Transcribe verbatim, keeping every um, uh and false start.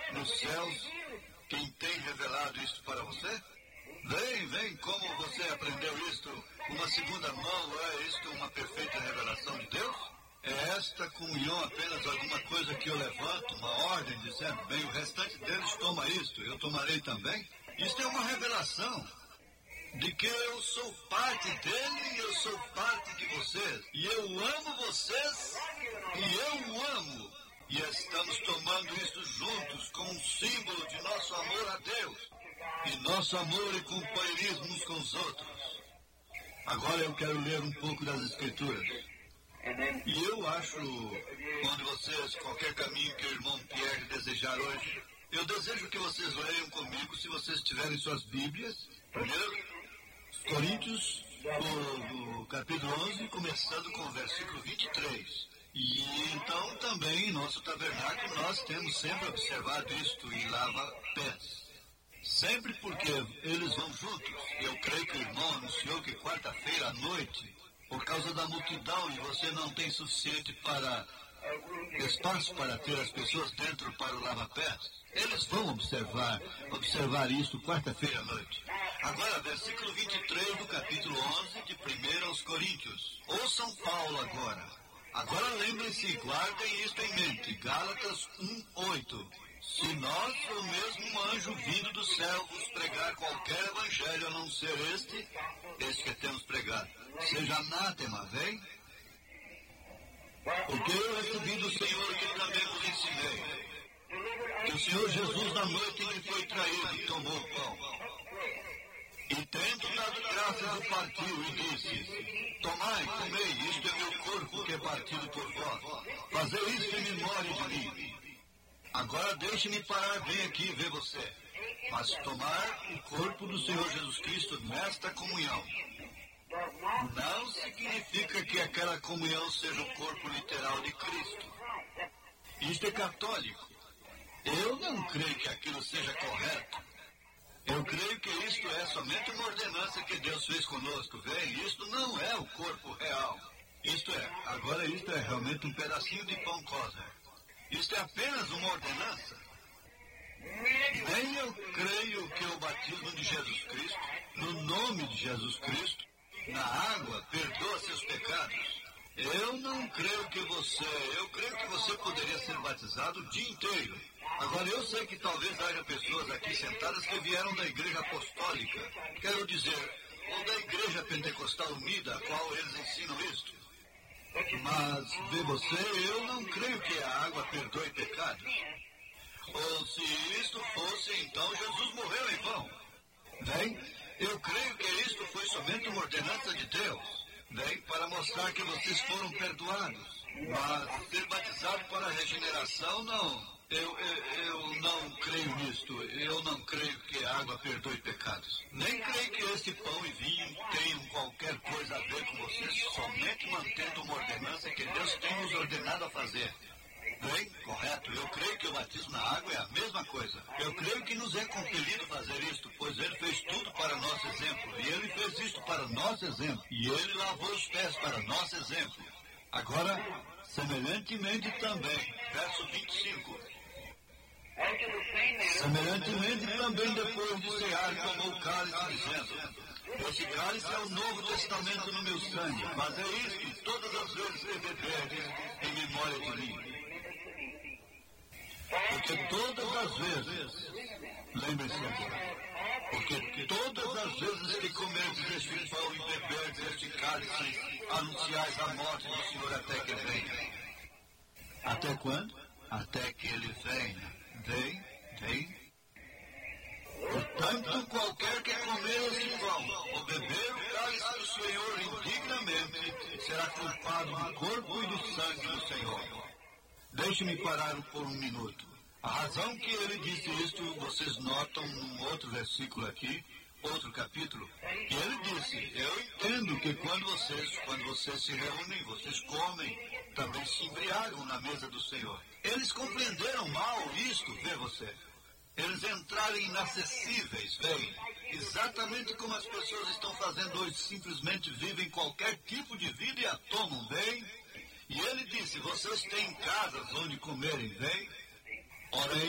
nos céus quem tem revelado isto para você? Vem, vem, como você aprendeu isto? Uma segunda mão, é isto uma perfeita revelação de Deus? É esta comunhão apenas alguma coisa que eu levanto, uma ordem dizendo, bem, o restante deles toma isto, eu tomarei também? Isto é uma revelação de que eu sou parte dele e eu sou parte de vocês. E eu amo vocês e eu o amo. E estamos tomando isso juntos como um símbolo de nosso amor a Deus e nosso amor e companheirismo uns com os outros. Agora eu quero ler um pouco das Escrituras. E eu acho, quando vocês, qualquer caminho que o irmão Pierre desejar hoje, eu desejo que vocês leiam comigo, se vocês tiverem suas Bíblias, primeiro, Coríntios, o, o capítulo onze, começando com o versículo vinte e três. E então também em nosso tabernáculo nós temos sempre observado isto e lava pés. Sempre porque eles vão juntos. Eu creio que o irmão anunciou que quarta-feira à noite, por causa da multidão, e você não tem suficiente para espaço para ter as pessoas dentro para o lava-pés, eles vão observar, observar isso quarta-feira à noite. Agora, versículo vinte e três do capítulo onze de primeiro aos Coríntios. Ouçam Paulo agora. Agora lembrem-se e guardem isto em mente. Gálatas um, oito. Se nós, ou mesmo um anjo vindo do céu, vos pregar qualquer evangelho a não ser este, este que temos pregado, seja anátema, vem? Porque eu recebi do Senhor que também vos ensinei. Que o Senhor Jesus, na noite em que foi traído, tomou o pão. E tendo dado graças, o partiu e disse, tomai, comei, isto é meu corpo que é partido por vós. Fazei isto em memória de mim. Agora deixe-me parar bem aqui e ver você. Mas tomar o corpo do Senhor Jesus Cristo nesta comunhão não significa que aquela comunhão seja o corpo literal de Cristo. Isto é católico. Eu não creio que aquilo seja correto. Eu creio que isto é somente uma ordenança que Deus fez conosco, vem? Isto não é o corpo real. Isto é, agora isto é realmente um pedacinho de pão cosa. Isto é apenas uma ordenança. Nem eu creio que o batismo de Jesus Cristo, no nome de Jesus Cristo, na água, perdoa seus pecados. Eu não creio que você, eu creio que você poderia ser batizado o dia inteiro. Agora, eu sei que talvez haja pessoas aqui sentadas que vieram da Igreja Apostólica, quero dizer, ou da Igreja Pentecostal Unida, a qual eles ensinam isto. Mas, vê você, eu não creio que a água perdoe pecados. Ou se isto fosse, então Jesus morreu em vão. Bem, eu creio que isto foi somente uma ordenança de Deus. Bem, para mostrar que vocês foram perdoados. Mas ser batizado para a regeneração, não. Eu, eu, eu não creio nisto. Eu não creio que a água perdoe pecados. Nem creio que este pão e vinho tenham qualquer coisa a ver com vocês, somente mantendo uma ordenança que Deus tem nos ordenado a fazer. Bem, correto. Eu creio que o batismo na água é a mesma coisa. Eu creio que nos é compelido fazer isto, pois Ele fez tudo para nosso exemplo. E Ele fez isto para nosso exemplo. E Ele lavou os pés para nosso exemplo. Agora, semelhantemente também, verso vinte e cinco. Semelhantemente também, depois de cear, tomou o cálice, dizendo, este cálice é o Novo Testamento no meu sangue, mas é isto todas as vezes que beberdes em memória de mim. Porque todas as vezes, lembre-se agora, porque todas as vezes que comerdes este pão e beberdes este cálice, anunciais a morte do Senhor até que venha. Até quando? Até que Ele venha. Vem, vem. Portanto, qualquer que comer este pão ou beber o cálice do Senhor indignamente, será culpado do corpo e do sangue do Senhor. Deixe-me parar por um minuto. A razão que ele disse isto, vocês notam num outro versículo aqui, outro capítulo, e ele disse, eu entendo que quando vocês, quando vocês se reúnem, vocês comem, também se embriagam na mesa do Senhor. Eles compreenderam mal isto, vê você. Eles entraram inacessíveis, vem, exatamente como as pessoas estão fazendo hoje, simplesmente vivem qualquer tipo de vida e a tomam, vem. E ele disse, vocês têm casas onde comerem, vem. Ora,